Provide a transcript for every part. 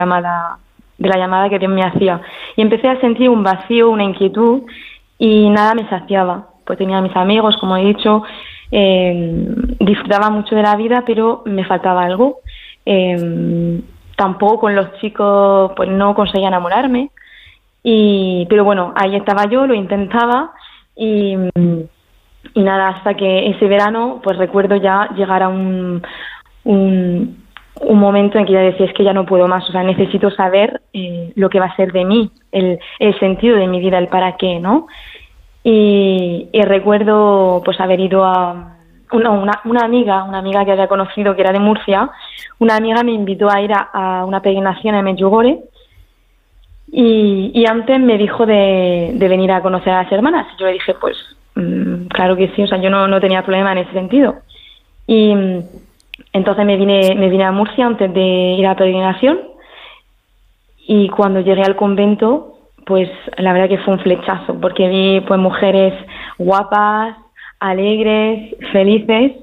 de la llamada que Dios me hacía. Y empecé a sentir un vacío, una inquietud, y nada me saciaba. Pues tenía a mis amigos, como he dicho, disfrutaba mucho de la vida, pero me faltaba algo. Tampoco con los chicos pues no conseguía enamorarme. Pero bueno, ahí estaba yo, lo intentaba, y nada, hasta que ese verano, pues recuerdo ya llegar a un momento en que ya decía, es que ya no puedo más, o sea, necesito saber lo que va a ser de mí, el sentido de mi vida, el para qué, ¿no? Y recuerdo pues haber ido a una amiga que había conocido, que era de Murcia. Una amiga me invitó a ir a una peregrinación en Medjugorje, y antes me dijo de venir a conocer a las hermanas. Yo le dije, pues claro que sí, o sea, yo no tenía problema en ese sentido. Y entonces me vine a Murcia antes de ir a la peregrinación, y cuando llegué al convento, pues la verdad que fue un flechazo, porque vi pues mujeres guapas, alegres, felices,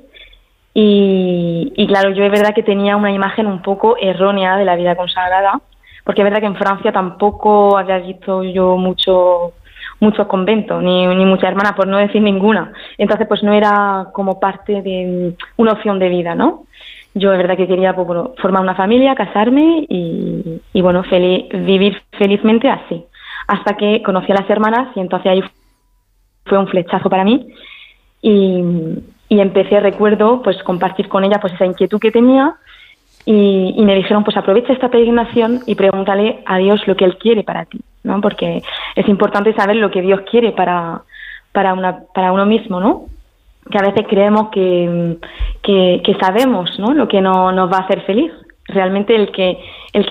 y claro, yo es verdad que tenía una imagen un poco errónea de la vida consagrada, porque es verdad que en Francia tampoco había visto yo muchos conventos, ni muchas hermanas, por no decir ninguna. Entonces pues no era como parte de una opción de vida, ¿no? Yo es verdad que quería pues, bueno, formar una familia, casarme y bueno, vivir felizmente así. Hasta que conocí a las hermanas, y entonces ahí fue un flechazo para mí, y empecé, recuerdo, pues compartir con ellas pues esa inquietud que tenía, y me dijeron, pues aprovecha esta peregrinación y pregúntale a Dios lo que Él quiere para ti, ¿no? Porque es importante saber lo que Dios quiere para uno mismo, ¿no? Que a veces creemos que sabemos, ¿no? Lo que nos va a hacer feliz. Realmente el que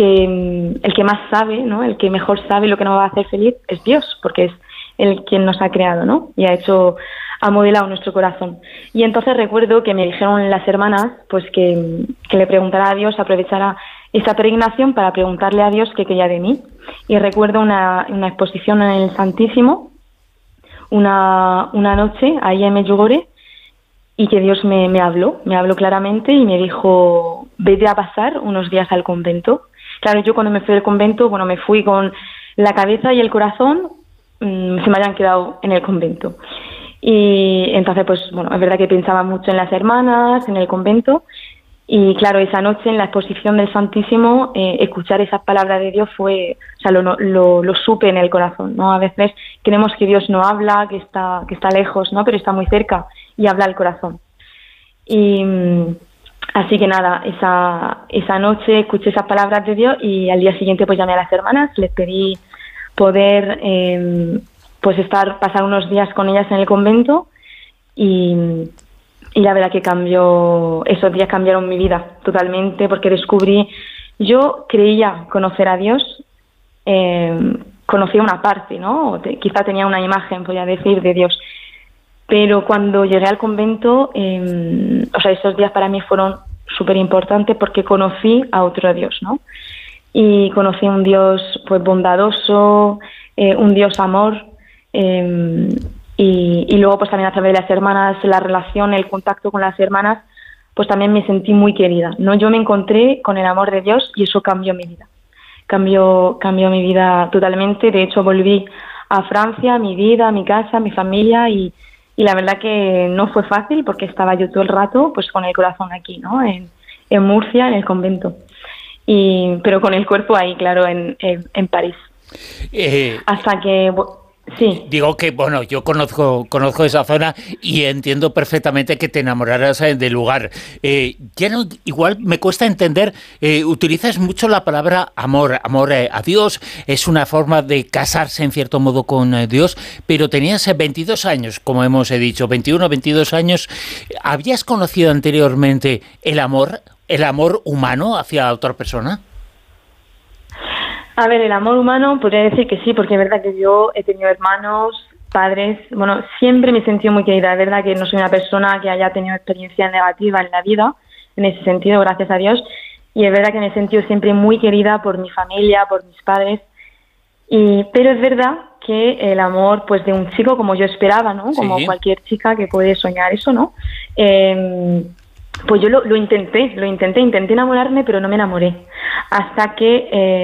más sabe, ¿no? El que mejor sabe lo que nos va a hacer feliz es Dios, porque es Él quien nos ha creado, ¿no? Y ha modelado nuestro corazón. Y entonces recuerdo que me dijeron las hermanas pues que le preguntara a Dios, aprovechara esta peregrinación para preguntarle a Dios qué quería de mí. Y recuerdo una exposición en el Santísimo, una noche ahí en Medjugorje, y que Dios me habló claramente y me dijo, vete a pasar unos días al convento. Claro, yo cuando me fui del convento, bueno, me fui con la cabeza y el corazón se me habían quedado en el convento. Y entonces, pues bueno, es verdad que pensaba mucho en las hermanas, en el convento, y claro, esa noche en la exposición del Santísimo, escuchar esas palabras de Dios fue, o sea, lo supe en el corazón, ¿no? A veces creemos que Dios no habla, que está lejos, ¿no? Pero está muy cerca y habla al corazón. Y así que nada, esa noche escuché esas palabras de Dios, y al día siguiente pues llamé a las hermanas, les pedí poder pues pasar unos días con ellas en el convento, y la verdad que esos días cambiaron mi vida totalmente, porque yo creía conocer a Dios, conocía una parte, ¿no? Quizá tenía una imagen, podría decir, de Dios, pero cuando llegué al convento, o sea, esos días para mí fueron súper importantes, porque conocí a otro Dios, ¿no? Y conocí un Dios pues bondadoso, un Dios amor, y luego pues también a través de las hermanas, la relación, el contacto con las hermanas, pues también me sentí muy querida, ¿no? Yo me encontré con el amor de Dios, y eso cambió mi vida. Cambió mi vida totalmente. De hecho, volví a Francia, mi vida, mi casa, mi familia, y la verdad que no fue fácil, porque estaba yo todo el rato pues con el corazón aquí, ¿no? En Murcia, en el convento. Pero con el cuerpo ahí, claro, en París. Hasta que... Sí. Digo que, bueno, yo conozco esa zona y entiendo perfectamente que te enamoraras del lugar. Ya no, igual me cuesta entender, utilizas mucho la palabra amor a Dios, es una forma de casarse en cierto modo con Dios, pero tenías 22 años, como hemos dicho, 21, 22 años. ¿Habías conocido anteriormente el amor humano hacia otra persona? A ver, el amor humano podría decir que sí, porque es verdad que yo he tenido hermanos, padres, bueno, siempre me he sentido muy querida. Es verdad que no soy una persona que haya tenido experiencias negativas en la vida, en ese sentido, gracias a Dios, y es verdad que me he sentido siempre muy querida por mi familia, por mis padres, pero es verdad que el amor pues de un chico como yo esperaba, ¿no? Sí. Como cualquier chica que puede soñar eso, ¿no? Pues yo lo intenté enamorarme, pero no me enamoré, hasta que